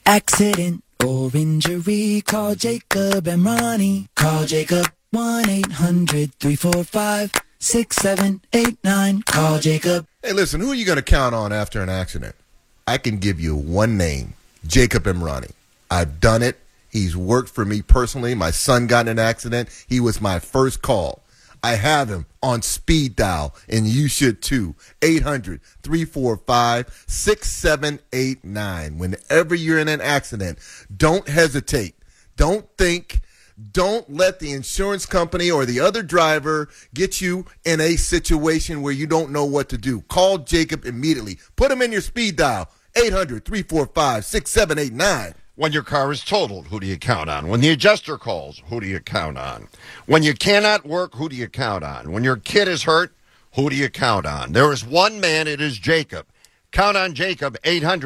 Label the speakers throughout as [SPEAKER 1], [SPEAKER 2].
[SPEAKER 1] Accident or injury, call Jacob and Ronnie. Call Jacob 1-800-345-6789. Call Jacob.
[SPEAKER 2] Hey, listen, who are you going to count on after an accident? I can give you one name, Jacob Emrani. I've done it. He's worked for me personally. My son got in an accident. He was my first call. I have him on speed dial, and you should too. 800-345-6789. Whenever you're in an accident, don't hesitate. Don't think. Don't let the insurance company or the other driver get you in a situation where you don't know what to do. Call Jacob immediately. Put him in your speed dial. 800-345-6789.
[SPEAKER 3] When your car is totaled, who do you count on? When the adjuster calls, who do you count on? When you cannot work, who do you count on? When your kid is hurt, who do you count on? There is one man, it is Jacob. Count on Jacob,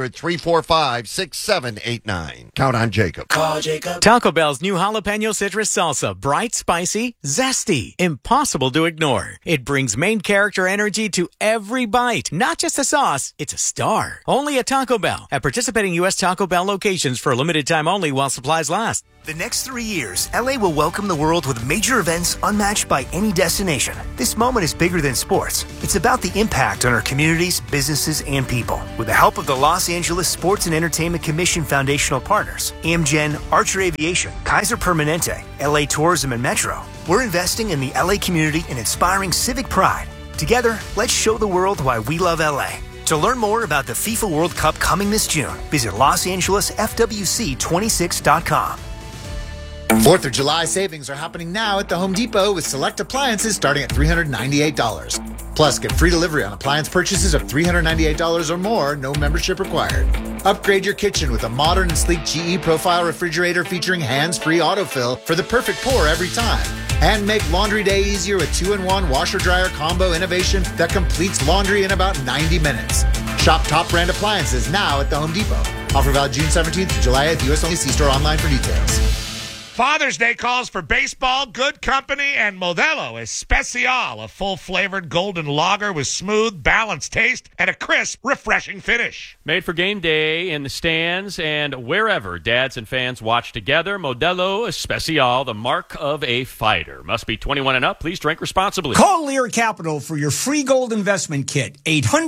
[SPEAKER 3] 800-345-6789. Count on Jacob.
[SPEAKER 1] Call Jacob.
[SPEAKER 4] Taco Bell's new jalapeno citrus salsa. Bright, spicy, zesty. Impossible to ignore. It brings main character energy to every bite. Not just a sauce, it's a star. Only at Taco Bell. At participating U.S. Taco Bell locations for a limited time only while supplies last.
[SPEAKER 5] The next 3 years, LA will welcome the world with major events unmatched by any destination. This moment is bigger than sports. It's about the impact on our communities, businesses, and people. With the help of the Los Angeles Sports and Entertainment Commission foundational partners, Amgen, Archer Aviation, Kaiser Permanente, LA Tourism, and Metro, we're investing in the LA community and inspiring civic pride. Together, let's show the world why we love LA. To learn more about the FIFA World Cup coming this June, visit LosAngelesFWC26.com.
[SPEAKER 6] 4th of July savings are happening now at the Home Depot with select appliances starting at $398. Plus, get free delivery on appliance purchases of $398 or more, no membership required. Upgrade your kitchen with a modern and sleek GE Profile refrigerator featuring hands-free autofill for the perfect pour every time. And make laundry day easier with 2-in-1 washer-dryer combo innovation that completes laundry in about 90 minutes. Shop top brand appliances now at the Home Depot. Offer valid June 17th through July 8th. U.S. only. See store online for details.
[SPEAKER 7] Father's Day calls for baseball, good company, and Modelo Especial, a full-flavored golden lager with smooth, balanced taste and a crisp, refreshing finish.
[SPEAKER 8] Made for game day in the stands and wherever dads and fans watch together, Modelo Especial, the mark of a fighter. Must be 21 and up. Please drink responsibly.
[SPEAKER 9] Call Lear Capital for your free gold investment kit.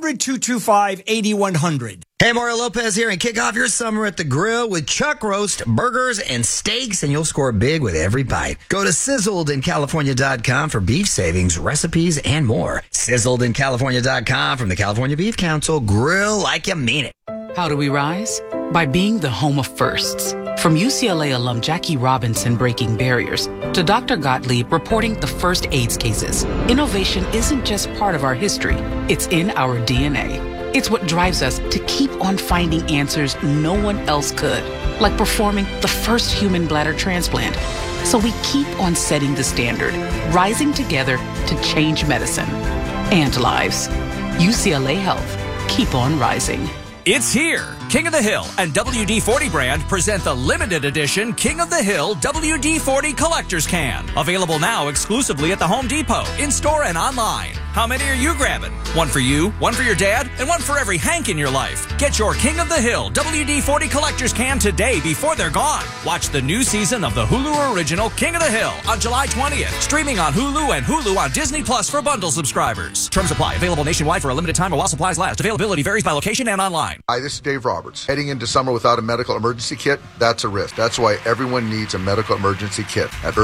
[SPEAKER 9] 800-225-8100.
[SPEAKER 10] Hey, Mario Lopez here, and kick off your summer at the grill with chuck roast, burgers, and steaks, and you'll score big with every bite. Go to sizzledInCalifornia.com for beef savings, recipes, and more. SizzledInCalifornia.com from the California Beef Council. Grill like you mean it.
[SPEAKER 11] How do we rise? By being the home of firsts. From UCLA alum Jackie Robinson breaking barriers to Dr. Gottlieb reporting the first AIDS cases. Innovation isn't just part of our history, it's in our DNA. It's what drives us to keep on finding answers no one else could, like performing the first human bladder transplant. So we keep on setting the standard, rising together to change medicine and lives. UCLA Health. Keep on rising.
[SPEAKER 12] It's here. King of the Hill and WD-40 brand present the limited edition King of the Hill WD-40 Collector's Can. Available now exclusively at the Home Depot, in-store and online. How many are you grabbing? One for you, one for your dad, and one for every Hank in your life. Get your King of the Hill WD-40 Collector's Can today before they're gone. Watch the new season of the Hulu original King of the Hill on July 20th. Streaming on Hulu and Hulu on Disney Plus for bundle subscribers. Terms apply. Available nationwide for a limited time while supplies last. Availability varies by location and online.
[SPEAKER 13] Hi, this is Dave Roberts. Heading into summer without a medical emergency kit, that's a risk. That's why everyone needs a medical emergency kit at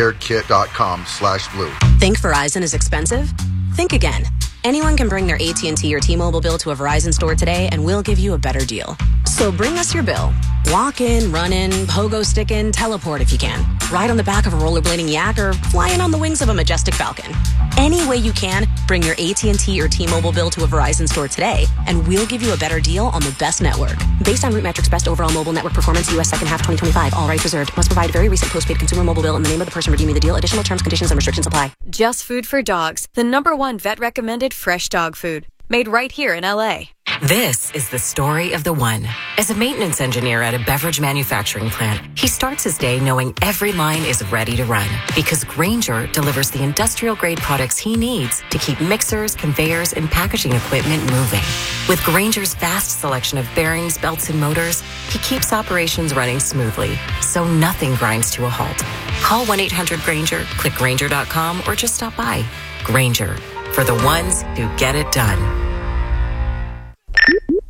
[SPEAKER 13] urgentcarekit.com/blue.
[SPEAKER 14] Think Verizon is expensive? Think again. Anyone can bring their AT&T or T-Mobile bill to a Verizon store today, and we'll give you a better deal. So bring us your bill. Walk in, run in, pogo stick in, teleport if you can. Ride on the back of a rollerblading yak or fly in on the wings of a majestic falcon. Any way you can, bring your AT&T or T-Mobile bill to a Verizon store today, and we'll give you a better deal on the best network. Based on RootMetrics Best Overall Mobile Network Performance, U.S. second half 2025. All rights reserved. Must provide very recent postpaid consumer mobile bill in the name of the person redeeming the deal. Additional terms, conditions, and restrictions apply.
[SPEAKER 15] Just Food for Dogs, the #1 vet-recommended fresh dog food. Made right here in L.A. This is the story of the one. As a maintenance engineer at a beverage manufacturing plant, he starts his day knowing every line is ready to run because Grainger delivers the industrial-grade products he needs to keep mixers, conveyors, and packaging equipment moving. With Grainger's vast selection of bearings, belts, and motors, he keeps operations running smoothly, so nothing grinds to a halt. Call 1-800-GRAINGER, click Grainger.com, or just stop by. Grainger, for the ones who get it done.